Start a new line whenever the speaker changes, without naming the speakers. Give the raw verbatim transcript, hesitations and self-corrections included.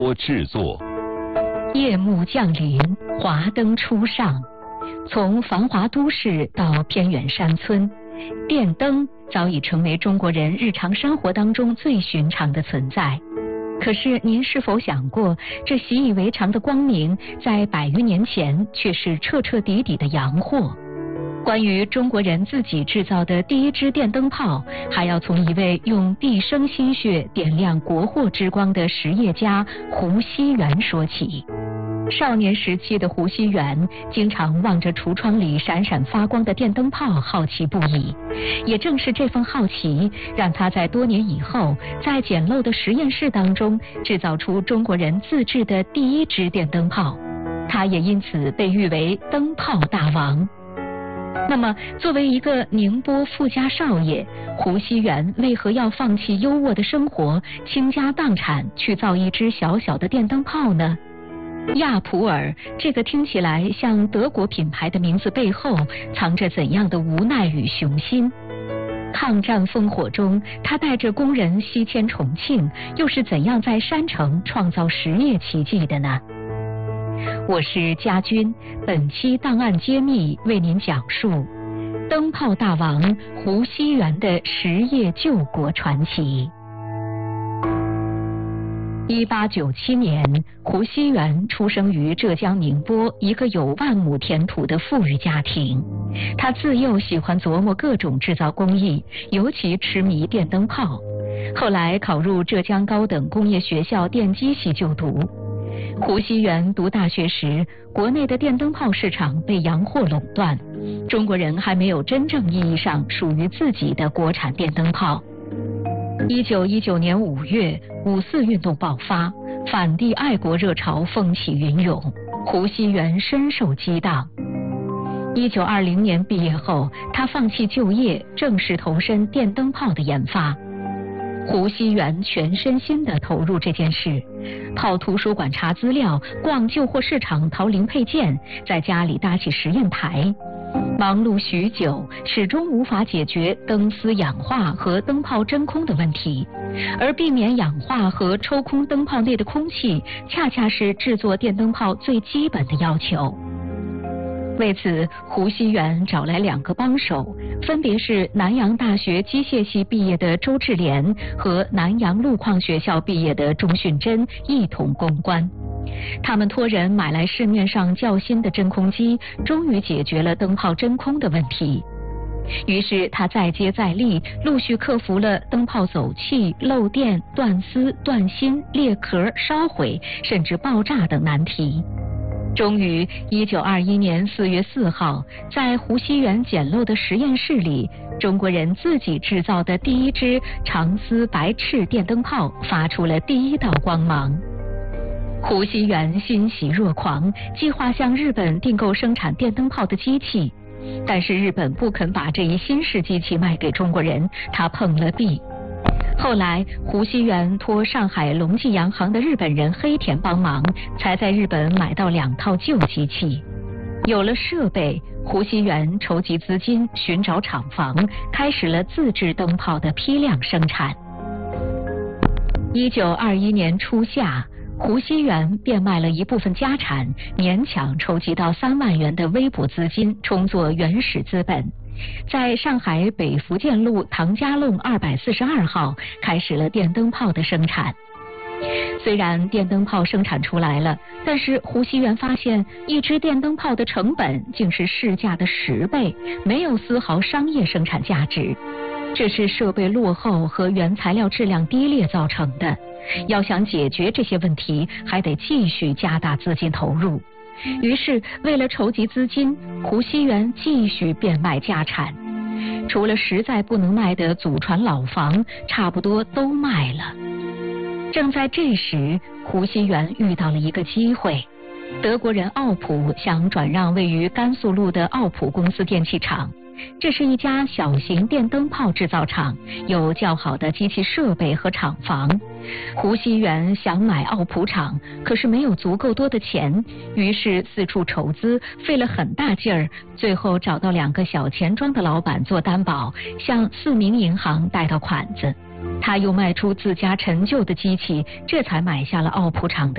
或制作。
夜幕降临，华灯初上，从繁华都市到偏远山村，电灯早已成为中国人日常生活当中最寻常的存在。可是您是否想过，这习以为常的光明，在百余年前却是彻彻底底的洋货？关于中国人自己制造的第一支电灯泡，还要从一位用毕生心血点亮国货之光的实业家胡锡元说起。少年时期的胡锡元经常望着橱窗里闪闪发光的电灯泡，好奇不已。也正是这份好奇，让他在多年以后，在简陋的实验室当中制造出中国人自制的第一支电灯泡。他也因此被誉为灯泡大王。那么，作为一个宁波富家少爷，胡锡元为何要放弃优渥的生活，倾家荡产去造一支小小的电灯泡呢？亚普尔这个听起来像德国品牌的名字背后，藏着怎样的无奈与雄心？抗战烽火中，他带着工人西迁重庆，又是怎样在山城创造实业奇迹的呢？我是家军，本期档案揭秘为您讲述灯泡大王胡锡元的实业救国传奇。一八九七年，胡锡元出生于浙江宁波一个有万亩田土的富裕家庭。他自幼喜欢琢磨各种制造工艺，尤其痴迷电灯泡。后来考入浙江高等工业学校电机系就读。胡锡元读大学时，国内的电灯泡市场被洋货垄断，中国人还没有真正意义上属于自己的国产电灯泡。一九一九年五月，五四运动爆发，反帝爱国热潮风起云涌，胡锡元深受激荡。一九二零年毕业后，他放弃就业，正式投身电灯泡的研发。胡锡元全身心地投入这件事，泡图书馆查资料，逛旧货市场淘零配件，在家里搭起实验台。忙碌许久，始终无法解决灯丝氧化和灯泡真空的问题，而避免氧化和抽空灯泡内的空气，恰恰是制作电灯泡最基本的要求。为此，胡锡元找来两个帮手，分别是南洋大学机械系毕业的周志廉和南洋路矿学校毕业的钟训珍，一同攻关。他们托人买来市面上较新的真空机，终于解决了灯泡真空的问题。于是他再接再厉，陆续克服了灯泡走气、漏电、断丝、断芯、裂壳、烧毁，甚至爆炸等难题。终于，一九二一年四月四号，在胡锡元简陋的实验室里，中国人自己制造的第一支长丝白炽电灯泡发出了第一道光芒。胡锡元欣喜若狂，计划向日本订购生产电灯泡的机器，但是日本不肯把这一新式机器卖给中国人，他碰了壁。后来，胡锡元托上海隆记洋行的日本人黑田帮忙，才在日本买到两套旧机器。有了设备，胡锡元筹集资金，寻找厂房，开始了自制灯泡的批量生产。一九二一年初夏，胡锡元变卖了一部分家产，勉强筹集到三万元的微薄资金，充作原始资本。在上海北福建路唐家弄二百四十二号开始了电灯泡的生产。虽然电灯泡生产出来了，但是胡锡元发现一支电灯泡的成本竟是市价的十倍，没有丝毫商业生产价值。这是设备落后和原材料质量低劣造成的。要想解决这些问题，还得继续加大资金投入。于是，为了筹集资金，胡锡元继续变卖家产。除了实在不能卖的祖传老房，差不多都卖了。正在这时，胡锡元遇到了一个机会。德国人奥普想转让位于甘肃路的奥普公司电器厂。这是一家小型电灯泡制造厂，有较好的机器设备和厂房。胡锡元想买奥普厂，可是没有足够多的钱，于是四处筹资，费了很大劲儿，最后找到两个小钱庄的老板做担保，向四民银行贷到款子。他又卖出自家陈旧的机器，这才买下了奥普厂的